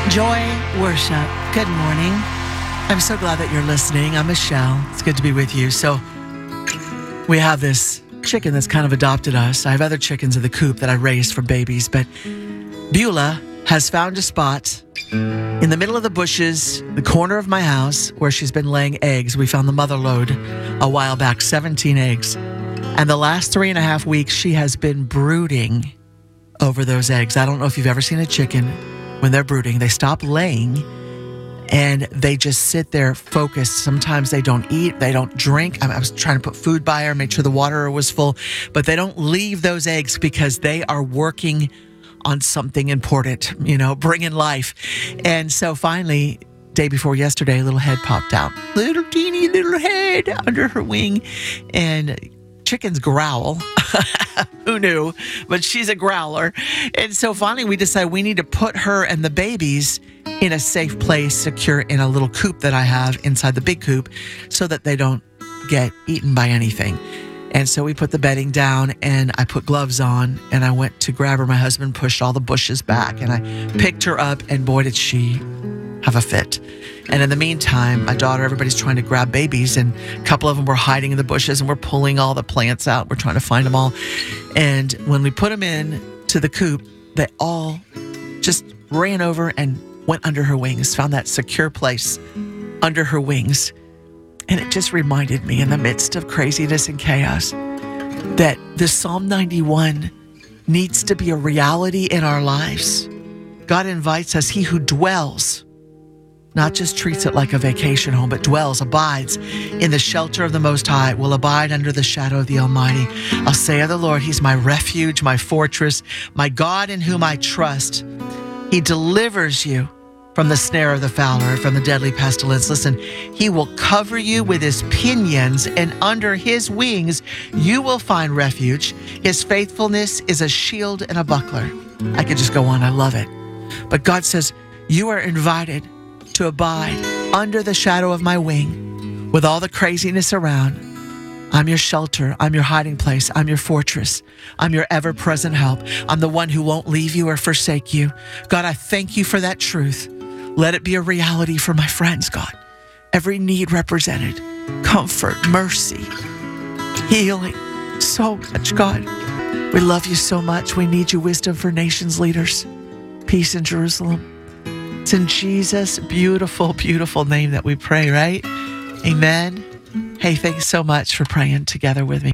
Joy Worship. Good morning. I'm so glad that you're listening. I'm Michelle. It's good to be with you. So we have this chicken that's kind of adopted us. I have other chickens in the coop that I raised for babies, but Beulah has found a spot in the middle of the bushes, the corner of my house, where she's been laying eggs. We found the mother load a while back, 17 eggs. And the last 3.5 weeks, she has been brooding over those eggs. I don't know if you've ever seen a chicken when they're brooding. They stop laying and they just sit there focused. Sometimes they don't eat, they don't drink. I was trying to put food by her, make sure the water was full, but they don't leave those eggs because they are working on something important, bringing life. And so finally, day before yesterday, a little head popped out. Little teeny little head under her wing. And chickens growl. Who knew? But she's a growler. And so finally we decided we need to put her and the babies in a safe place, secure in a little coop that I have inside the big coop so that they don't get eaten by anything. And so we put the bedding down and I put gloves on and I went to grab her. My husband pushed all the bushes back and I picked her up, and boy, did she have a fit. And in the meantime, my daughter, everybody's trying to grab babies, and a couple of them were hiding in the bushes, and we're pulling all the plants out. We're trying to find them all. And when we put them in to the coop, they all just ran over and went under her wings, found that secure place under her wings. And it just reminded me, in the midst of craziness and chaos, that the Psalm 91 needs to be a reality in our lives. God invites us, he who dwells, not just treats it like a vacation home, but dwells, abides in the shelter of the Most High, will abide under the shadow of the Almighty. I'll say of the Lord, he's my refuge, my fortress, my God in whom I trust. He delivers you from the snare of the fowler, from the deadly pestilence. Listen, he will cover you with his pinions, and under his wings you will find refuge. His faithfulness is a shield and a buckler. I could just go on. I love it. But God says, you are invited to abide under the shadow of my wing with all the craziness around. I'm your shelter. I'm your hiding place. I'm your fortress. I'm your ever-present help. I'm the one who won't leave you or forsake you. God, I thank you for that truth. Let it be a reality for my friends, God. Every need represented, comfort, mercy, healing, so much, God. We love you so much. We need you, wisdom for nations, leaders, peace in Jerusalem. It's in Jesus' beautiful, beautiful name that we pray, right? Amen. Hey, thanks so much for praying together with me.